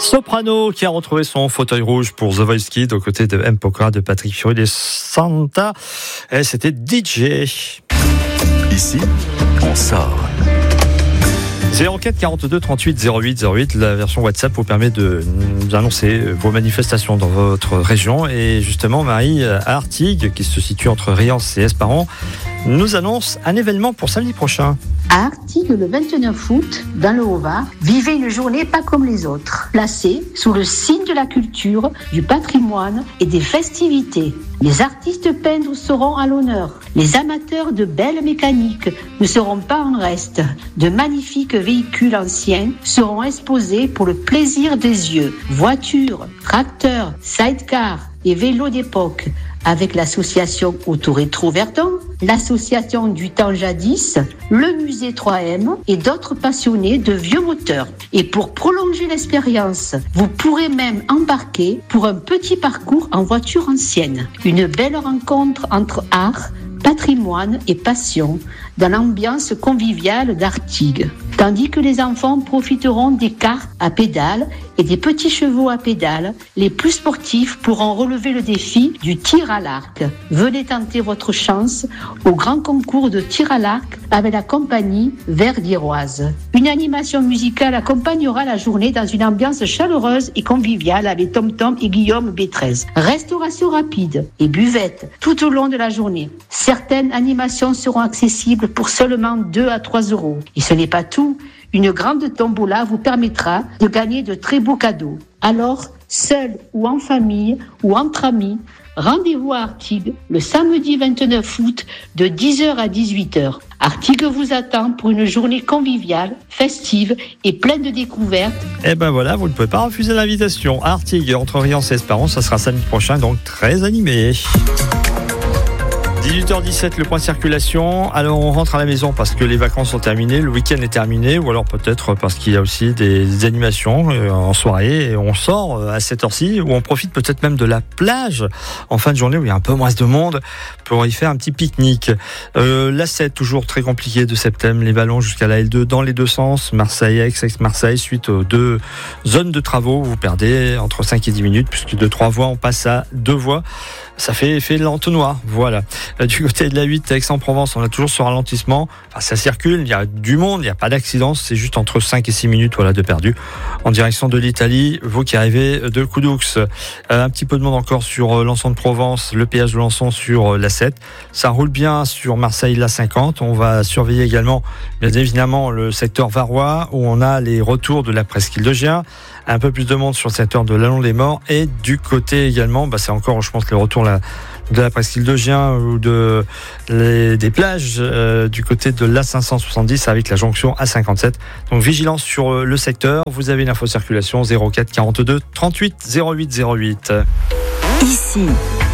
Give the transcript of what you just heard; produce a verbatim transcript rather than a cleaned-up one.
Soprano qui a retrouvé son fauteuil rouge pour The Voice Kids aux côtés de M. Pokora, de Patrick Fiori, de Santa. Et c'était D J. Ici, on sort. zéro quatre quarante-deux trente-huit zéro huit zéro huit, la version WhatsApp vous permet de nous annoncer vos manifestations dans votre région. Et justement, Marie, à Artigues, qui se situe entre Riance et Esparan, nous annonce un événement pour samedi prochain. À Artigues, le vingt-neuf août, dans le Haut-Var, vivez une journée pas comme les autres, placée sous le signe de la culture, du patrimoine et des festivités. Les artistes peintres seront à l'honneur. Les amateurs de belles mécaniques ne seront pas en reste. De magnifiques véhicules anciens seront exposés pour le plaisir des yeux. Voitures, tracteurs, sidecars et vélos d'époque, avec l'association Auto-Rétro Verdun, l'association du temps jadis, le musée trois M et d'autres passionnés de vieux moteurs. Et pour prolonger l'expérience, vous pourrez même embarquer pour un petit parcours en voiture ancienne. Une belle rencontre entre art, patrimoine et passion dans l'ambiance conviviale d'Artigues. Tandis que les enfants profiteront des cartes à pédales et des petits chevaux à pédales, les plus sportifs pourront relever le défi du tir à l'arc. Venez tenter votre chance au grand concours de tir à l'arc avec la compagnie Verdiéroise. Une animation musicale accompagnera la journée dans une ambiance chaleureuse et conviviale avec Tom Tom et Guillaume B treize. Restauration rapide et buvette tout au long de la journée. Certaines animations seront accessibles pour seulement deux à trois euros. Et ce n'est pas tout. Une grande tombola vous permettra de gagner de très beaux cadeaux. Alors, seul ou en famille ou entre amis, rendez-vous à Artigues le samedi vingt-neuf août de dix heures à dix-huit heures. Artigues vous attend pour une journée conviviale, festive et pleine de découvertes. Et ben voilà, vous ne pouvez pas refuser l'invitation. Artigues, entre Riance et Esparan, ça sera samedi prochain, donc très animé. dix-huit heures dix-sept, le point circulation. Alors on rentre à la maison parce que les vacances sont terminées, le week-end est terminé, ou alors peut-être parce qu'il y a aussi des animations en soirée et on sort à cette heure-ci, ou on profite peut-être même de la plage en fin de journée où il y a un peu moins de monde pour y faire un petit pique-nique. Euh, l'A sept, toujours très compliqué de septembre, les ballons jusqu'à la L deux dans les deux sens, Marseille-Aix, Aix-Marseille, suite aux deux zones de travaux, vous perdez entre cinq et dix minutes, puisque de trois voies on passe à deux voies. Ça fait effet de l'entonnoir, voilà. Du côté de la huit, Aix-en-Provence, on a toujours ce ralentissement. Enfin, ça circule, il y a du monde, il n'y a pas d'accident, c'est juste entre cinq et six minutes voilà, de perdu. En direction de l'Italie, vous qui arrivez de Coudoux. Euh, un petit peu de monde encore sur l'Anson de Provence, le péage de l'Anson sur l'A sept. Ça roule bien sur Marseille, l'A cinquante. On va surveiller également, bien évidemment, le secteur varois, où on a les retours de la presqu'île de Gien. Un peu plus de monde sur le secteur de l'Allon-les-Morts. Et du côté également, bah, c'est encore, je pense, le retour là, de la presqu'île de Gien ou de, les, des plages euh, du côté de l'A cinq cent soixante-dix avec la jonction A cinquante-sept. Donc vigilance sur le secteur. Vous avez l'info circulation zéro quatre quarante-deux trente-huit zéro huit zéro huit. Ici,